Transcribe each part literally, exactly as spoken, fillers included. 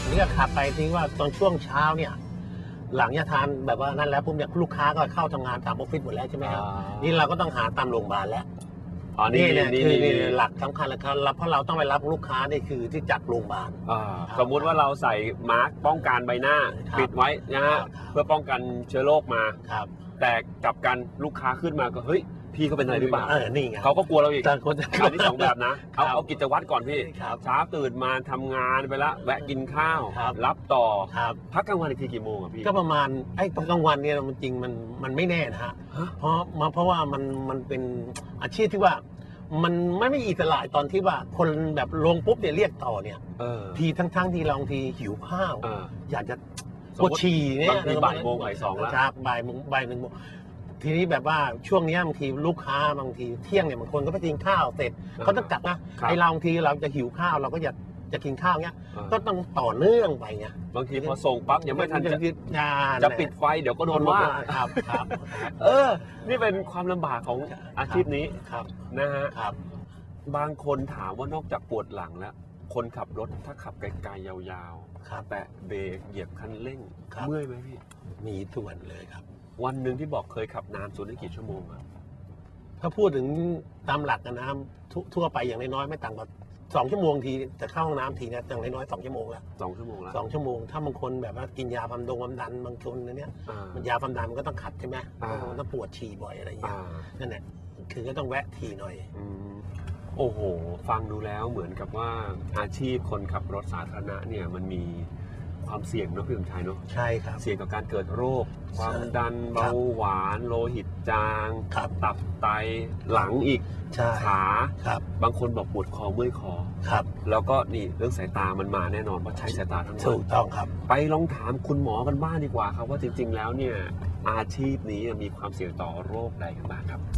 นี่ก็ขับไปทิ้งว่าตอนช่วงเช้าเนี่ยหลังจากทานแบบว่านั่นแล้วปุ๊บเนี่ยลูกค้าก็เข้าทำงานตามออฟฟิศหมดแล้วใช่ไหมครับนี่เราก็ต้องหาตามโรงพยาบาลแล้วอ๋อนี่เนี่ยนี่คือนี่หลักสำคัญเลยครับเพราะเราต้องไปรับลูกค้านี่คือที่จากโรงพยาบาลสมมุติว่าเราใส่มาร์กป้องกันใบหน้าปิดไว้นะฮะเพื่อป้องกันเชื้อโรคมาแต่กลับกันลูกค้าขึ้นมาก็เฮ้ยพี่เขาเป็นอะไรหรือเปล่าเออนี่ไงเขาก็กลัวเราอีกต่างคนอันนี้สองแบบนะเอาเอากิจวัตรก่อนพี่เช้าตื่นมาทำงานไปละแวะกินข้าวรับต่อพักกลางวันอีกทีกี่โมงอ่ะพี่ก็ประมาณไอ้ตอนกลางวันเนี่ยมันจริงมันมันไม่แน่นะฮะเพราะมาเพราะว่ามันมันเป็นอาชีพที่ว่ามันไม่ไม่อิสระตอนที่ว่าคนแบบลงปุ๊บเนี่ยเรียกต่อเนี่ยทีทั้งๆที่เราบางทีหิวข้าวอยากจะปวดฉี่เนี่ยบ่ายโมงบ่ายสองแล้วบ่ายโมงบ่ายหนึ่งโมงทีนี้แบบว่าช่วงนี้บางทีลูกค้าบางทีเที่ยงเนี่ยบางคนก็ไปกินข้าวเสร็จเขาต้องกลับนะไอเราบางทีเราจะหิวข้าวเราก็อยากจะกินข้าวเนี้ยก็ต้องต่อเนื่องไปไงบางทีพอส่งปั๊บยังไม่ทันจะจะปิดไฟเดี๋ยวก็โดนว่าครับครับเออนี่เป็นความลำบากของอาชีพนี้นะฮะบางคนถามว่านอกจากปวดหลังแล้วคนขับรถถ้าขับไกลๆยาวๆแตะเบรกเหยียบคันเร่งเมื่อยไหมพี่มีส่วนเลยครับวันหนึ่งที่บอกเคยขับนานสุดได้กี่ชั่วโมงอะถ้าพูดถึงตามหลักนะทั่วไปอย่างน้อยๆไม่ต่ำกว่าสองชั่วโมงทีแต่เข้าห้องน้ำทีเนี่ยอย่างน้อยๆสองชั่วโมงละสองชั่วโมงละสองชั่วโมงถ้าบางคนแบบว่ากินยาความดงความดันบางคนเนี่ยมันยาความดันมันก็ต้องขัดใช่ไหมมันต้องปวดฉี่บ่อยอะไรอย่างเงี้ยนั่นแหละคือก็ต้องแวะทีหน่อยโอ้โหฟังดูแล้วเหมือนกับว่าอาชีพคนขับรถสาธารณะเนี่ยมันมีความเสี่ยงเนอะพี่สมชายเนอะใช่ครับเสี่ยงกับการเกิดโรคความดันเบาหวานโลหิตจางตับไตหลังอีกขาบางคนบอกปวดคอเมื่อยคอแล้วก็นี่เรื่องสายตามันมาแน่นอนเพราะใช้สายตาทั้งวันถูกต้องครับไปลองถามคุณหมอกันบ้างดีกว่าครับว่าจริงๆแล้วเนี่ยอาชีพนี้มีความเสี่ยงต่อโรคใดกันบ้างครับ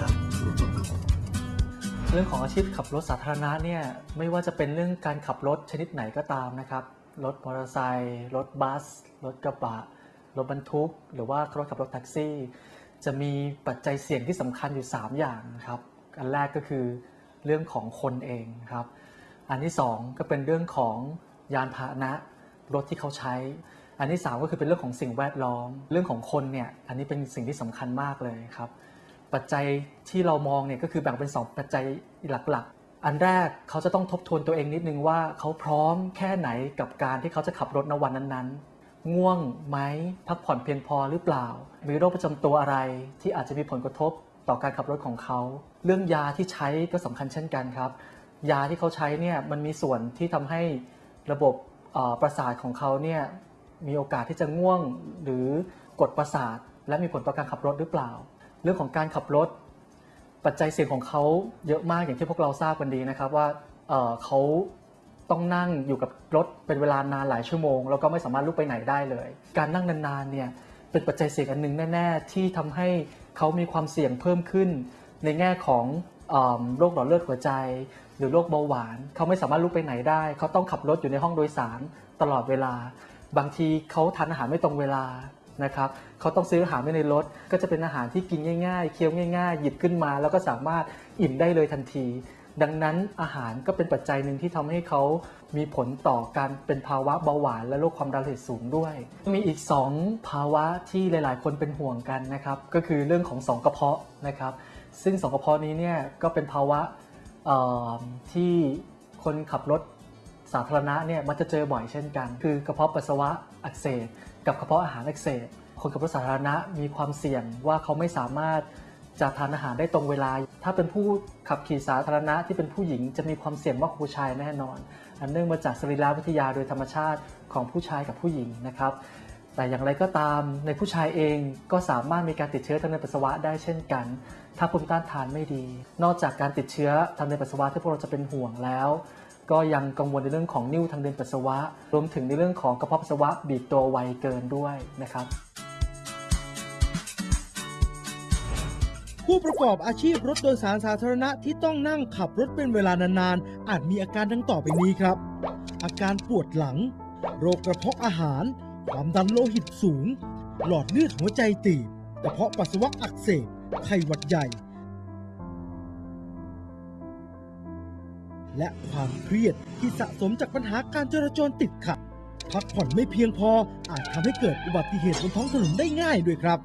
เรื่องของอาชีพขับรถสาธารณะเนี่ยไม่ว่าจะเป็นเรื่องการขับรถชนิดไหนก็ตามนะครับรถมอเตอร์ไซค์รถบัสรถกระบะรถบรรทุกหรือว่ารถขับรถแท็กซี่จะมีปัจจัยเสี่ยงที่สำคัญอยู่สามอย่างครับอันแรกก็คือเรื่องของคนเองครับอันที่สองก็เป็นเรื่องของยานพาหนะรถที่เขาใช้อันที่สามก็คือเป็นเรื่องของสิ่งแวดล้อมเรื่องของคนเนี่ยอันนี้เป็นสิ่งที่สำคัญมากเลยครับปัจจัยที่เรามองเนี่ยก็คือแบ่งเป็นสองปัจจัยหลักๆอันแรกเขาจะต้องทบทวนตัวเองนิดนึงว่าเขาพร้อมแค่ไหนกับการที่เขาจะขับรถในวันนั้นๆง่วงไหมพักผ่อนเพียงพอหรือเปล่ามีโรคประจำตัวอะไรที่อาจจะมีผลกระทบต่อการขับรถของเขาเรื่องยาที่ใช้ก็สำคัญเช่นกันครับยาที่เขาใช้เนี่ยมันมีส่วนที่ทำให้ระบบประสาทของเขาเนี่ยมีโอกาสที่จะง่วงหรือกดประสาทและมีผลต่อการขับรถหรือเปล่าเรื่องของการขับรถปัจจัยเสี่ยงของเขาเยอะมากอย่างที่พวกเราทราบกันดีนะครับว่า เอ่อ เขาต้องนั่งอยู่กับรถเป็นเวลานานหลายชั่วโมงแล้วก็ไม่สามารถลุกไปไหนได้เลยการนั่งนานๆเนี่ยเป็นปัจจัยเสี่ยงอันหนึ่งแน่ๆที่ทำให้เขามีความเสี่ยงเพิ่มขึ้นในแง่ของโรคหลอดเลือดหัวใจหรือโรคเบาหวานเขาไม่สามารถลุกไปไหนได้เขาต้องขับรถอยู่ในห้องโดยสารตลอดเวลาบางทีเขาทานอาหารไม่ตรงเวลานะครับเขาต้องซื้ออาหารไว้ในรถก็จะเป็นอาหารที่กินง่ายๆเคี้ยวง่ายๆหยิบขึ้นมาแล้วก็สามารถอิ่มได้เลยทันทีดังนั้นอาหารก็เป็นปัจจัยหนึ่งที่ทำให้เขามีผลต่อการเป็นภาวะเบาหวานและโรคความดันโลหิตสูงด้วยมีอีกสองภาวะที่หลายๆคนเป็นห่วงกันนะครับก็คือเรื่องของสองกระเพาะนะครับซึ่งสองกระเพาะนี้เนี่ยก็เป็นภาวะที่คนขับรถสาธารณะเนี่ยมันจะเจอบ่อยเช่นกันคือกระเพาะปัสสาวะอักเสบกับกระเพาะอาหารอักเสบคนขับรถสาธารณะมีความเสี่ยงว่าเขาไม่สามารถจะทานอาหารได้ตรงเวลาถ้าเป็นผู้ขับขี่สาธารณะที่เป็นผู้หญิงจะมีความเสี่ยงมากกว่าผู้ชายแน่นอนอันเนื่องมาจากสรีรวิทยาโดยธรรมชาติของผู้ชายกับผู้หญิงนะครับแต่อย่างไรก็ตามในผู้ชายเองก็สามารถมีการติดเชื้อทางเดินปัสสาวะได้เช่นกันถ้าภูมิต้านทานไม่ดีนอกจากการติดเชื้อทางเดินปัสสาวะที่พวกเราจะเป็นห่วงแล้วก็ยังกังวลในเรื่องของนิ่วทางเดินปัสสาวะรวมถึงในเรื่องของกระเพาะปัสสาวะบีบตัวไวเกินด้วยนะครับผู้ประกอบอาชีพรถโดยสารสาธารณะที่ต้องนั่งขับรถเป็นเวลานานๆอาจมีอาการดังต่อไปนี้ครับอาการปวดหลังโรคกระเพาะอาหารความดันโลหิตสูงหลอดเลือดหัวใจตีบกระเพาะปัสสาวะอักเสบไข้หวัดใหญ่และความเครียดที่สะสมจากปัญหาการจราจรติดขัดพักผ่อนไม่เพียงพออาจทำให้เกิดอุบัติเหตุบนท้องถนนได้ง่ายด้วยครับ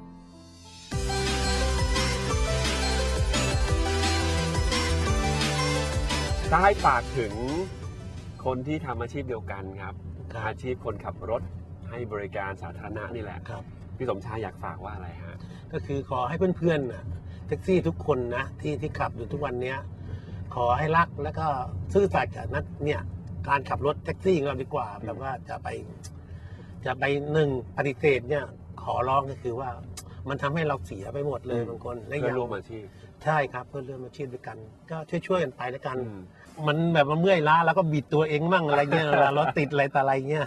ถ้าให้ฝากถึงคนที่ทำอาชีพเดียวกันครับครับอาชีพคนขับรถให้บริการสาธารณะนี่แหละครับพี่สมชายอยากฝากว่าอะไรฮะก็คือขอให้เพื่อนๆน่ะแท็กซี่ทุกคนนะที่ที่ขับอยู่ทุกวันเนี้ยขอให้รักแล้วก็ซื่อสัตย์กับนักเนี่ยการขับรถแท็กซี่ของเราดีกว่าแบบว่าจะไป จะไปหนึ่งปฏิเสธเนี่ยขอร้องก็คือว่ามันทำให้เราเสียไปหมดเลยอืมบางคนและเพื่ย่าอง ร่วมอาชีพใช่ครับเพื่อนร่วมอาชีพด้วยกัน ก็ช่วยๆกันไปแล้วกันอืมมันแบบว่าเมื่อยล้าแล้วก็บิดตัวเองมั่งอะไรเงี้ยเวลารถติดอะไรต่ออะไรเงี้ย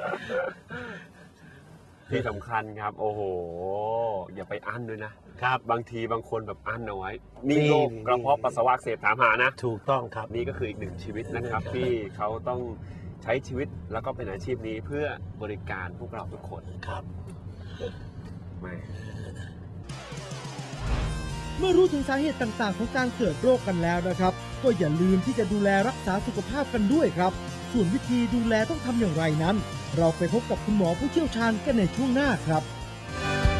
ที่สำคัญครับ โอ้โห อย่าไปอั้นด้วยนะครับ บางทีบางคนแบบอั้นเอาไว้ นี่นี่โรคกระเพาะปัสสาวะอักเสบถามหานะถูกต้องครับนี่ก็คืออีกหนึ่งชีวิตนะครับครับที่เขาต้องใช้ชีวิตแล้วก็เป็นอาชีพนี้เพื่อบริการพวกเราทุกคนครับไม่เมื่อรู้ถึงสาเหตุต่างๆของการเกิดโรคกันแล้วนะครับ ก็อย่าลืมที่จะดูแลรักษาสุขภาพกันด้วยครับ ส่วนวิธีดูแลต้องทำอย่างไรนั้น เราไปพบกับคุณหมอผู้เชี่ยวชาญกันในช่วงหน้าครับ